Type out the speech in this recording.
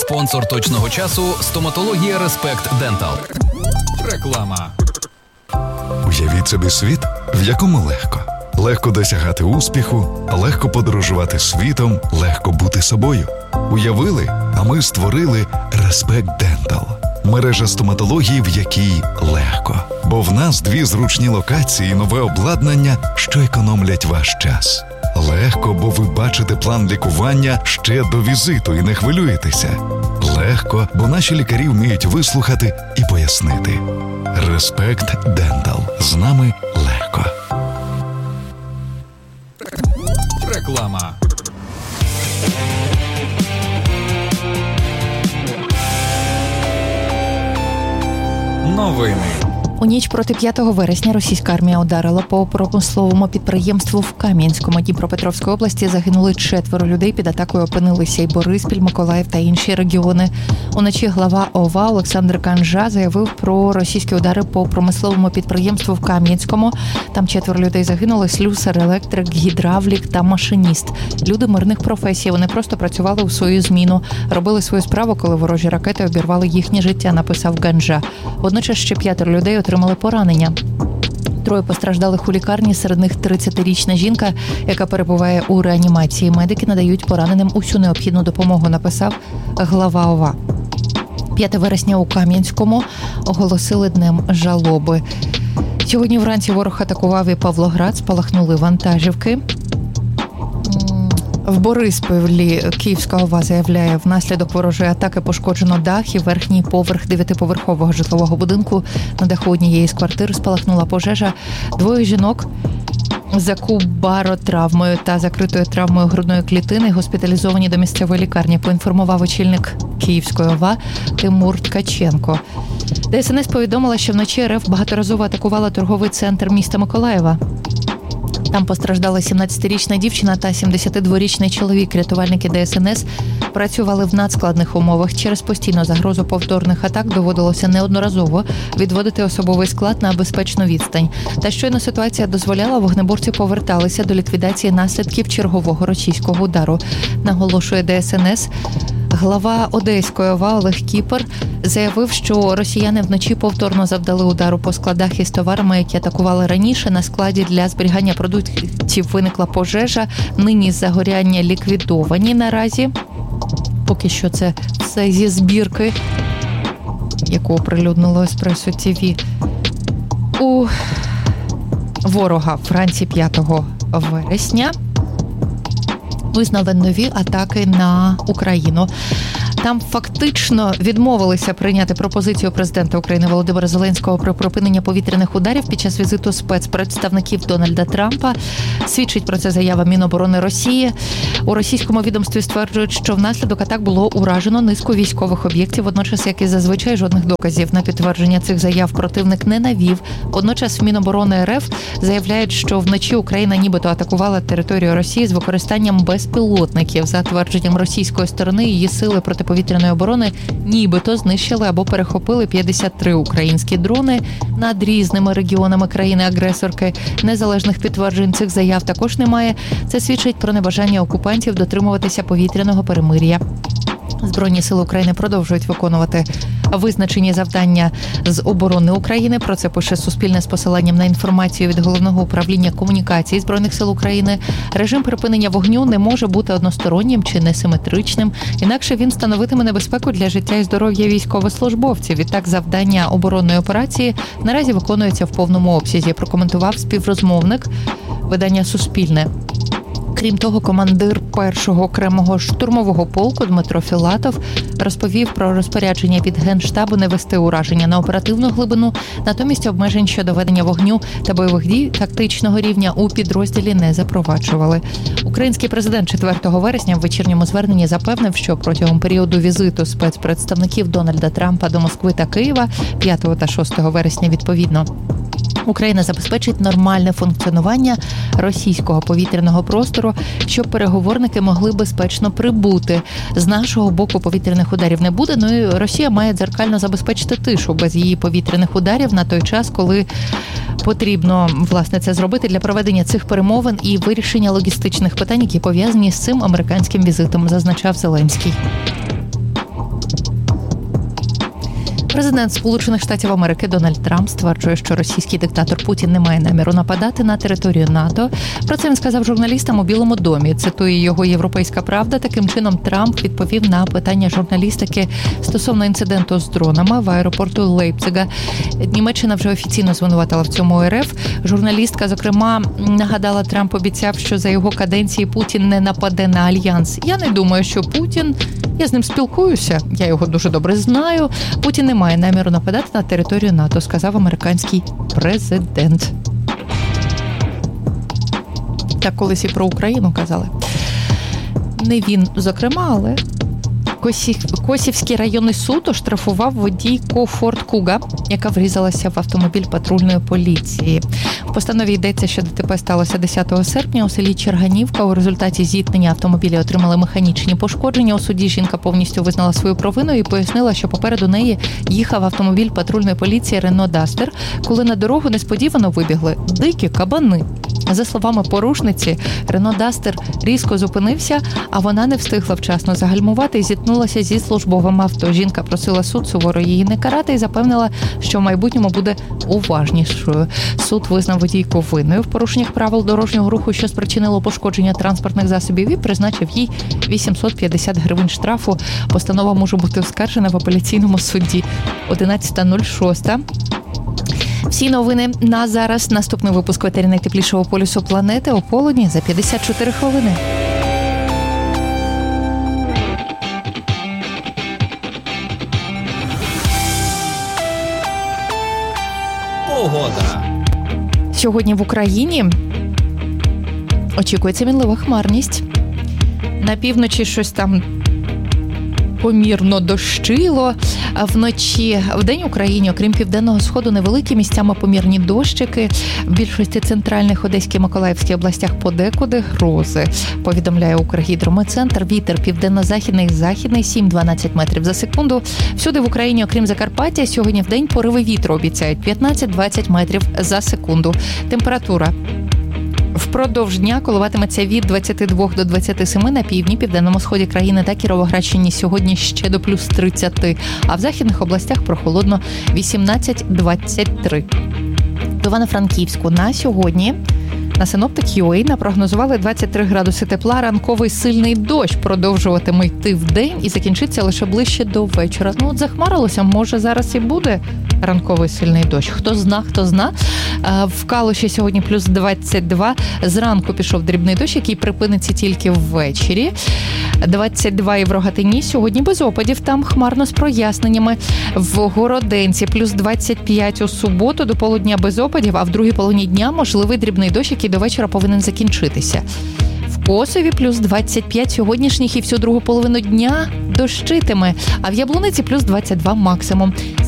Спонсор точного часу – стоматологія Респект Дентал. Реклама. Уявіть собі світ, в якому легко. Легко досягати успіху, легко подорожувати світом, легко бути собою. Уявили, а ми створили Респект Дентал. Мережа стоматології, в якій легко. Бо в нас 2 зручні локації і нове обладнання, що економлять ваш час. Легко, бо ви бачите план лікування ще до візиту і не хвилюєтеся. Легко, бо наші лікарі вміють вислухати і пояснити. Респект Дентал. З нами легко. Реклама. Новини. У ніч проти 5 вересня російська армія ударила по промисловому підприємству в Кам'янському Дніпропетровської області. Загинули 4 людей. Під атакою опинилися і Бориспіль, Миколаїв та інші регіони. Уночі глава ОВА Олександр Ганжа заявив про російські удари по промисловому підприємству в Кам'янському. Там 4 людей загинули: слюсар, електрик, гідравлік та машиніст. Люди мирних професій. Вони просто працювали у свою зміну, робили свою справу, коли ворожі ракети обірвали їхнє життя, написав Ганжа. Водночас ще 5 людей отримали поранення. 3 постраждалих у лікарні, серед них 30-річна жінка, яка перебуває у реанімації. Медики надають пораненим усю необхідну допомогу, написав глава ОВА. 5 вересня у Кам'янському оголосили днем жалоби. Сьогодні вранці ворог атакував і Павлоград, спалахнули вантажівки. В Борисполі Київська ОВА заявляє, внаслідок ворожої атаки пошкоджено дах і верхній поверх 9-поверхового житлового будинку. На даху однієї з квартир спалахнула пожежа. 2 жінок з кубаротравмою та закритою травмою грудної клітини госпіталізовані до місцевої лікарні, поінформував очільник Київської ОВА Тимур Ткаченко. ДСНС повідомила, що вночі РФ багаторазово атакувала торговий центр міста Миколаєва. Там постраждала 17-річна дівчина та 72-річний чоловік. Рятувальники ДСНС працювали в надскладних умовах. Через постійну загрозу повторних атак доводилося неодноразово відводити особовий склад на безпечну відстань. Та щойно ситуація дозволяла, вогнеборці поверталися до ліквідації наслідків чергового російського удару, наголошує ДСНС. Глава Одеської ОВА Олег Кіпер заявив, що росіяни вночі повторно завдали удару по складах із товарами, які атакували раніше. На складі для зберігання продуктів виникла пожежа. Нині загоряння ліквідовані наразі. Поки що це все зі збірки, яку оприлюднило Еспресо ТВ. У ворога вранці 5 вересня визнали нові атаки на Україну. Там фактично відмовилися прийняти пропозицію президента України Володимира Зеленського про припинення повітряних ударів під час візиту спецпредставників Дональда Трампа. Свідчить про це заява Міноборони Росії. У російському відомстві стверджують, що внаслідок атак було уражено низку військових об'єктів, водночас, як і зазвичай, жодних доказів на підтвердження цих заяв противник не навів. Водночас в Міноборони РФ заявляють, що вночі Україна нібито атакувала територію Росії з використанням безпілотників. За твердженням російської сторони, її сили протиповітряної оборони нібито знищили або перехопили 53 українські дрони над різними регіонами країни-агресорки. Незалежних підтверджень цих заяв також немає. Це свідчить про небажання окупантів дотримуватися повітряного перемир'я. Збройні сили України продовжують виконувати визначені завдання з оборони України. Про це пише Суспільне з посиланням на інформацію від Головного управління комунікацій Збройних сил України. Режим припинення вогню не може бути одностороннім чи несиметричним, інакше він становитиме небезпеку для життя і здоров'я військовослужбовців. Відтак, завдання оборонної операції наразі виконується в повному обсязі, прокоментував співрозмовник видання Суспільне. Крім того, командир 1-го окремого штурмового полку Дмитро Філатов розповів про розпорядження від Генштабу не вести ураження на оперативну глибину, натомість обмежень щодо ведення вогню та бойових дій тактичного рівня у підрозділі не запроваджували. Український президент 4 вересня в вечірньому зверненні запевнив, що протягом періоду візиту спецпредставників Дональда Трампа до Москви та Києва 5 та 6 вересня відповідно, Україна забезпечить нормальне функціонування російського повітряного простору, щоб переговорники могли безпечно прибути. З нашого боку повітряних ударів не буде, ну і Росія має дзеркально забезпечити тишу без її повітряних ударів на той час, коли потрібно, власне, це зробити для проведення цих перемовин і вирішення логістичних питань, які пов'язані з цим американським візитом, зазначав Зеленський. Президент Сполучених Штатів Америки Дональд Трамп стверджує, що російський диктатор Путін не має наміру нападати на територію НАТО. Про це він сказав журналістам у Білому домі. Цитує його «Європейська правда». Таким чином Трамп відповів на питання журналістики стосовно інциденту з дронами в аеропорту Лейпцига. Німеччина вже офіційно звинуватила в цьому РФ. Журналістка, зокрема, нагадала, Трамп обіцяв, що за його каденції Путін не нападе на Альянс. Я не думаю, що Путін... Я з ним спілкуюся, я його дуже добре знаю. Путін не має наміру нападати на територію НАТО, сказав американський президент. Так колись і про Україну казали. Не він, зокрема, але Косівський районний суд оштрафував водійку Форд Куга, яка врізалася в автомобіль патрульної поліції. В постанові йдеться, що ДТП сталося 10 серпня у селі Черганівка. У результаті зіткнення автомобілі отримали механічні пошкодження. У суді жінка повністю визнала свою провину і пояснила, що попереду неї їхав автомобіль патрульної поліції Рено Дастер, коли на дорогу несподівано вибігли дикі кабани. За словами порушниці, Рено Дастер різко зупинився, а вона не встигла вчасно загальмувати і зіткнулася зі службовим авто. Жінка просила суд суворо її не карати і запевнила, що в майбутньому буде уважнішою. Суд визнав водійку винною в порушеннях правил дорожнього руху, що спричинило пошкодження транспортних засобів, і призначив їй 850 гривень штрафу. Постанова може бути оскаржена в апеляційному суді. 11:06. Всі новини на зараз. Наступний випуск «Етері найтеплішого полюсу планети» о полудні за 54 хвилини. Погода. Сьогодні в Україні очікується мінлива хмарність. На півночі щось там помірно дощило. Вночі, вдень в Україні, окрім південного сходу, невеликі місцями помірні дощики. В більшості центральних Одеській, Миколаївській областях подекуди грози. Повідомляє Укргідрометцентр. Вітер південно-західний, західний 7-12 метрів за секунду. Всюди в Україні, окрім Закарпаття, сьогодні вдень пориви вітру обіцяють 15-20 метрів за секунду. Температура впродовж дня коливатиметься від 22 до 27 на півдні, південному сході країни та Кіровоградщині сьогодні ще до плюс 30, а в західних областях прохолодно 18-23. В Івано-Франківську на сьогодні на Синоптик.UA напрогнозували 23 градуси тепла. Ранковий сильний дощ продовжуватиме йти вдень і закінчиться лише ближче до вечора. Ну, от захмарилося, може зараз і буде ранковий сильний дощ. Хто зна. В Калуші сьогодні плюс 22. Зранку пішов дрібний дощ, який припиниться тільки ввечері. 22 і в Рогатині. Сьогодні без опадів, там хмарно з проясненнями. В Городенці плюс 25 у суботу, до полудня без опадів, а в другій половині дня можливий дрібний дощ, який до вечора повинен закінчитися. В Косові плюс 25 сьогоднішніх і всю другу половину дня дощитиме, а в Яблуниці плюс 22 максимум.